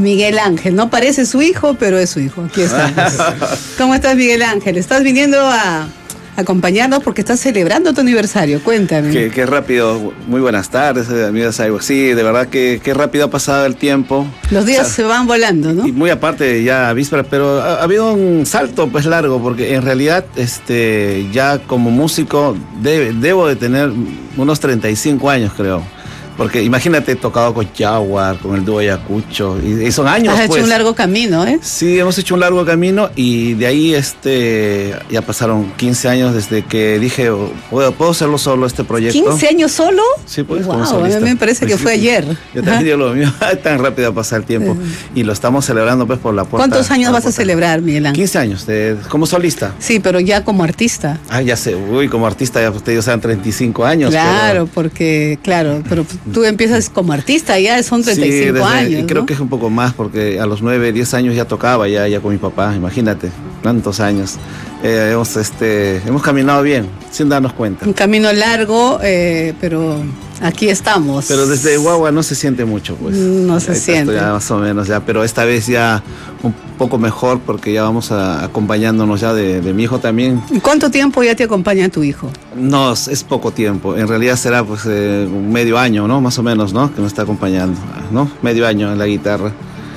Miguel Ángel. No parece su hijo, pero es su hijo. Aquí estamos. ¿Cómo estás, Miguel Ángel? ¿Estás viniendo a acompañarnos porque estás celebrando tu aniversario? Cuéntame. Qué rápido. Muy buenas tardes, amigas. Sí, de verdad que qué rápido ha pasado el tiempo. Los días se van volando, ¿no? Y muy aparte, ya vísperas, pero ha habido un salto pues largo, porque en realidad ya como músico debo de tener unos 35 años, creo. Porque imagínate, he tocado con Jaguar, con el dúo Ayacucho, y son años. Has hecho un largo camino, ¿eh? Sí, hemos hecho un largo camino, y de ahí ya pasaron 15 años desde que dije, ¿puedo hacerlo solo este proyecto? ¿15 años solo? Sí, pues, wow, como solista. A mí me parece que fue ayer. Yo también digo lo mío, tan rápido pasa el tiempo, y lo estamos celebrando pues por la puerta. ¿Cuántos años vas a celebrar, Miguel Ángel? 15 años, como solista. Sí, pero ya como artista. Ah, ya sé, como artista ya ustedes sean 35 años. Claro, pero tú empiezas como artista, ya son 35 años. Creo ¿no? que es un poco más, porque a los 9, 10 años ya tocaba ya con mi papá, imagínate, tantos años. Hemos caminado bien, sin darnos cuenta. Un camino largo, pero aquí estamos. Pero desde guagua no se siente mucho, pues. No se siente. Ya más o menos, ya, pero esta vez ya un poco mejor, porque ya vamos acompañándonos ya de mi hijo también. ¿Y cuánto tiempo ya te acompaña tu hijo? No, es poco tiempo. En realidad será pues un medio año, ¿no? Más o menos, ¿no? Que me está acompañando, ¿no? Medio año en la guitarra.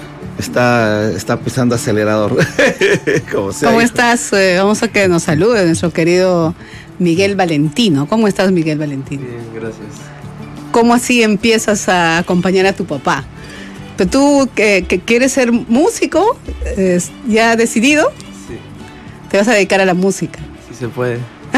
Está pisando acelerador. ¿Cómo estás? Vamos a que nos salude nuestro querido Miguel Valentino. ¿Cómo estás, Miguel Valentino? Bien, gracias. ¿Cómo así empiezas a acompañar a tu papá? ¿Pero tú que quieres ser músico, ya decidido? Sí. ¿Te vas a dedicar a la música? Sí se puede.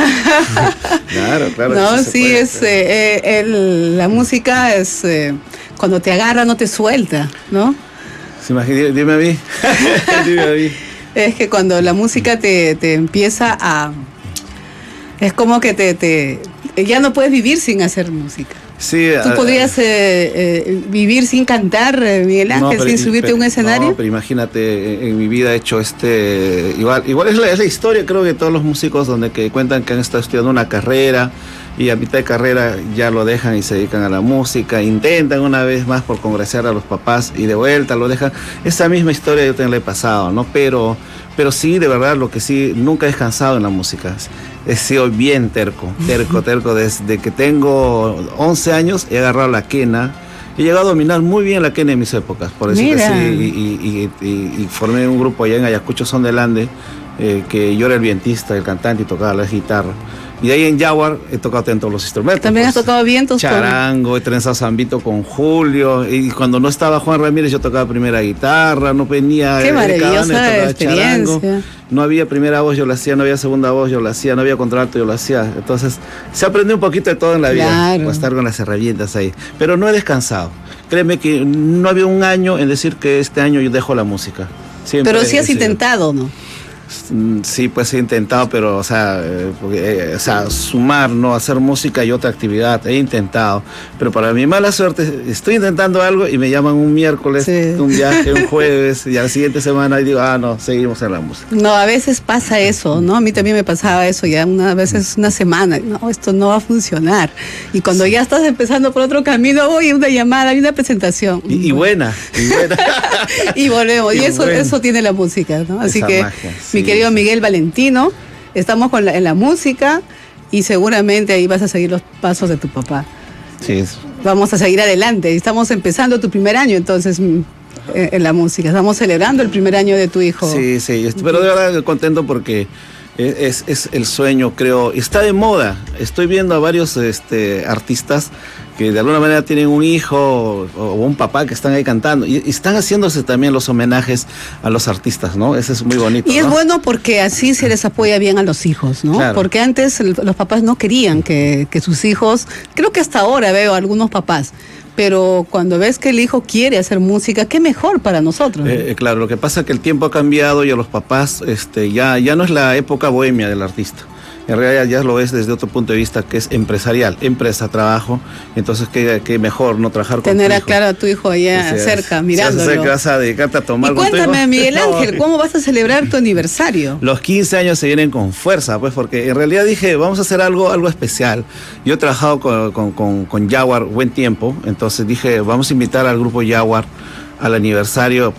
Claro. No, sí, puede, la música es cuando te agarra no te suelta, ¿no? Sí, dime a mí. Dime a mí. Es que cuando la música te empieza a... Es como que ya no puedes vivir sin hacer música. Sí, ¿Tú podrías vivir sin cantar, Miguel Ángel, sin subirte a un escenario? No, pero imagínate, en mi vida he hecho igual es la historia, creo que todos los músicos que cuentan que han estado estudiando una carrera y a mitad de carrera ya lo dejan y se dedican a la música, intentan una vez más por congraciar a los papás y de vuelta lo dejan. Esa misma historia yo también la he pasado, ¿no? Pero sí, de verdad, lo que sí, nunca he descansado en la música. He sido bien terco. Desde que tengo 11 años he agarrado la quena. He llegado a dominar muy bien la quena en mis épocas, por decirlo así. Y formé un grupo allá en Ayacucho, Son del Ande, que yo era el vientista, el cantante, y tocaba la guitarra. Y de ahí en Jaguar he tocado en todos los instrumentos. ¿También has tocado vientos? Charango, he trenzado zambito con Julio. Y cuando no estaba Juan Ramírez, yo tocaba primera guitarra, no venía... ¡Qué maravillosa experiencia! Charango. No había primera voz, yo la hacía, no había segunda voz, yo la hacía, no había contralto, yo la hacía. Entonces, se aprendió un poquito de todo en la vida. Claro. Para estar con las herramientas ahí. Pero no he descansado. Créeme que no había un año en decir que este año yo dejo la música. Siempre, pero sí has intentado, ¿no? Sí, pues he intentado, pero, sumar, ¿no? Hacer música y otra actividad, he intentado. Pero para mi mala suerte, estoy intentando algo y me llaman un miércoles, un viaje, un jueves, y a la siguiente semana y digo, no, seguimos en la música. No, a veces pasa eso, ¿no? A mí también me pasaba eso, ya a veces una semana, no, esto no va a funcionar. Y cuando ya estás empezando por otro camino, oye, una llamada, hay una presentación. Y buena. Y volvemos, y eso tiene la música, ¿no? Así esa que, magia, mi querido Miguel Valentino, estamos en la música y seguramente ahí vas a seguir los pasos de tu papá. Sí. Vamos a seguir adelante. Estamos empezando tu primer año, entonces, en la música. Estamos celebrando el primer año de tu hijo. Sí, pero de verdad contento porque es el sueño, creo. Está de moda. Estoy viendo a varios artistas que de alguna manera tienen un hijo o un papá que están ahí cantando y están haciéndose también los homenajes a los artistas, ¿no? Eso es muy bonito. Y es bueno porque así se les apoya bien a los hijos, ¿no? Claro. Porque antes los papás no querían que sus hijos, creo que hasta ahora veo algunos papás, pero cuando ves que el hijo quiere hacer música, qué mejor para nosotros. Claro, lo que pasa es que el tiempo ha cambiado y a los papás ya no es la época bohemia del artista. En realidad ya lo es desde otro punto de vista que es empresarial, empresa, trabajo. Entonces qué mejor no trabajar con tener tu hijo. claro a tu hijo allá cerca, mirándolo. Si vas a dedicarte a tomar y con tu hijo. cuéntame, Miguel Ángel, ¿cómo vas a celebrar tu aniversario? Los 15 años se vienen con fuerza, pues, porque en realidad dije, vamos a hacer algo especial. Yo he trabajado con Jaguar buen tiempo, entonces dije, vamos a invitar al grupo Jaguar al aniversario,